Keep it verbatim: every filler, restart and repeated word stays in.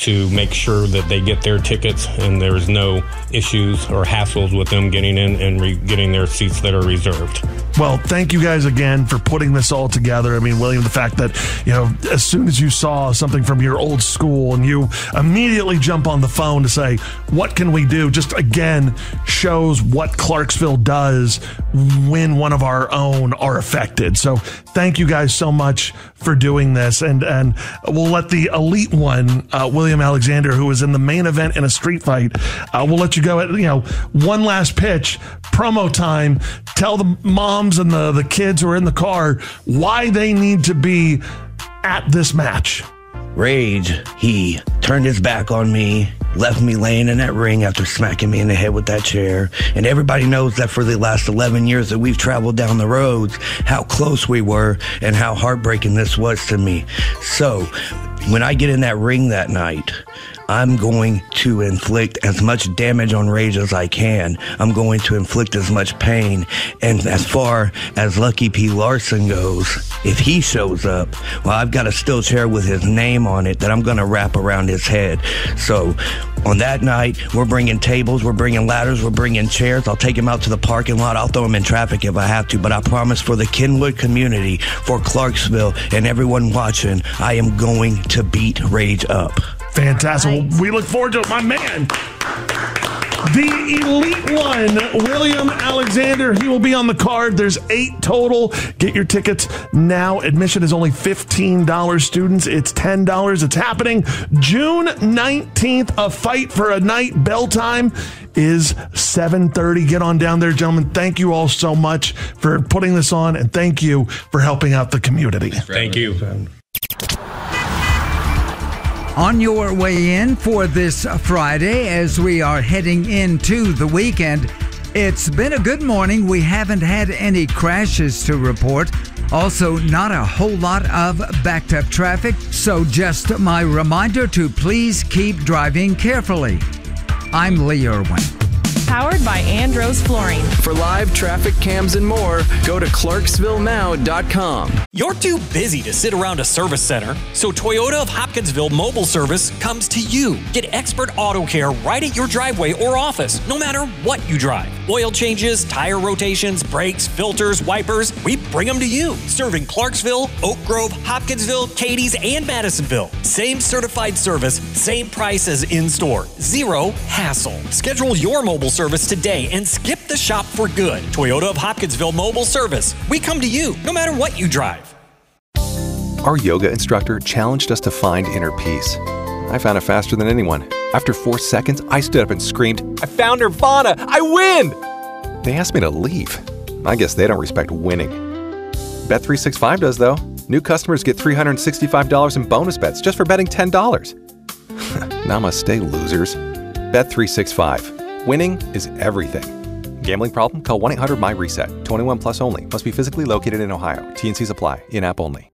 to make sure that they get their tickets and there's no issues or hassles with them getting in and re- getting their seats that are reserved. Well, thank you guys again for putting this all together. I mean, William, the fact that, you know, as soon as you saw something from your old school and you immediately jump on the phone to say, what can we do? Just again shows what Clarksville does when one of our own are affected. So thank you guys so much for doing this. And, and we'll let the elite one, uh, William Alexander, who was in the main event in a street fight, uh, we'll let you go at, you know, one last pitch, promo time. Tell the moms and the, the kids who are in the car why they need to be at this match. Rage, he turned his back on me, left me laying in that ring after smacking me in the head with that chair. And everybody knows that for the last eleven years that we've traveled down the roads, how close we were and how heartbreaking this was to me. So when I get in that ring that night, I'm going to inflict as much damage on Rage as I can. I'm going to inflict as much pain. And as far as Lucky P. Larson goes, if he shows up, well, I've got a steel chair with his name on it that I'm going to wrap around his head. So on that night, we're bringing tables, we're bringing ladders, we're bringing chairs. I'll take him out to the parking lot. I'll throw him in traffic if I have to. But I promise for the Kenwood community, for Clarksville, and everyone watching, I am going to beat Rage up. Fantastic. Nice. Well, we look forward to it, my man. The elite one, William Alexander. He will be on the card. There's eight total. Get your tickets now. Admission is only fifteen dollars. Students, it's ten dollars. It's happening June nineteenth. A fight for a night. Bell time is seven thirty. Get on down there, gentlemen. Thank you all so much for putting this on, and thank you for helping out the community. Thank you. On your way in for this Friday, as we are heading into the weekend, it's been a good morning. We haven't had any crashes to report. Also, not a whole lot of backed up traffic. So just my reminder to please keep driving carefully. I'm Lee Irwin. Powered by Andros Flooring. For live traffic cams and more, go to Clarksville Now dot com. You're too busy to sit around a service center, so Toyota of Hopkinsville Mobile Service comes to you. Get expert auto care right at your driveway or office, no matter what you drive. Oil changes, tire rotations, brakes, filters, wipers, we bring them to you. Serving Clarksville, Oak Grove, Hopkinsville, Cadiz, and Madisonville. Same certified service, same price as in-store. Zero hassle. Schedule your mobile service today and skip the shop for good. Toyota of Hopkinsville Mobile Service. We come to you, no matter what you drive. Our yoga instructor challenged us to find inner peace. I found it faster than anyone. After four seconds, I stood up and screamed, "I found Nirvana! I win!" They asked me to leave. I guess they don't respect winning. Bet three sixty-five does, though. New customers get three hundred sixty-five dollars in bonus bets just for betting ten dollars. Namaste, losers. Bet three sixty-five. Winning is everything. Gambling problem? Call one eight hundred M Y RESET. twenty-one plus only. Must be physically located in Ohio. T and Cs apply. In-app only.